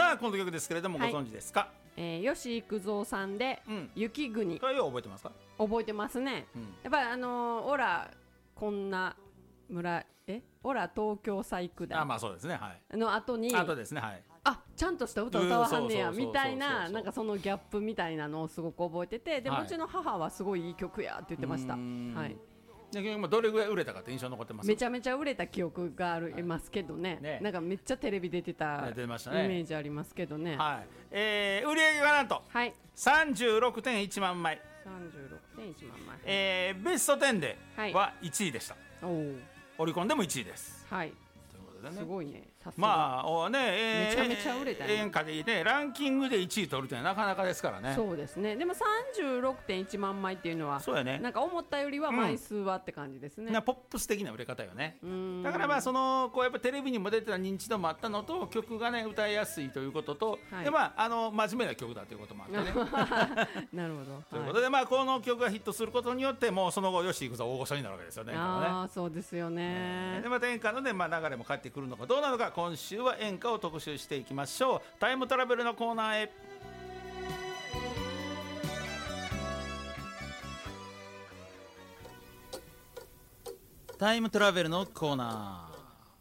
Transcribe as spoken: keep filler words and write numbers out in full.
さあこの曲ですけれども、はい、ご存知ですか？ えー、吉幾三さんで、うん、雪国。 これは覚えてますか？ 覚えてますね、うん、やっぱりあのー、オラこんな村えオラ東京細工だあまあそうですねはいの後に後ですねはいあちゃんとした歌歌わはんねやみたいななんかそのギャップみたいなのをすごく覚えててで、はい、うちの母はすごいいい曲やって言ってました。はいでどれぐらい売れたかって印象残ってます？ めちゃめちゃ売れた記憶がありますけど ね,、はい、ねなんかめっちゃテレビ出てた、ね、出ましたね、イメージありますけどね、 はいえー、売り上げがなんと、はい、さんじゅうろくてんいちまんまいさんじゅうろくてんいちまんまい、 えー、ベストじゅうではいちいでした、はい、オリコンでもいちいです。 はいね、すごいねさすがまあおね、えー、 めちゃめちゃ売れた演歌でねランキングでいちい取るってなかなかですからね。 そうですねでも さんじゅうろくてんいちまんまいっていうのはそうや、ね、なんか思ったよりは枚数はって感じですね、 うん、ポップス的な売れ方よね。だからまあそのこうやっぱテレビにも出てた認知度もあったのと曲がね歌いやすいということと、はい、でまああの真面目な曲だということもあってねなるほどということで、はい、まあこの曲がヒットすることによってもうその後吉幾三大御所になるわけですよね。 ああそうですよね。 でまた演歌のね、まあ、流れも返ってくるのかどうなのか今週は演歌を特集していきましょう。タイムトラベルのコーナーへ。タイムトラベルのコーナ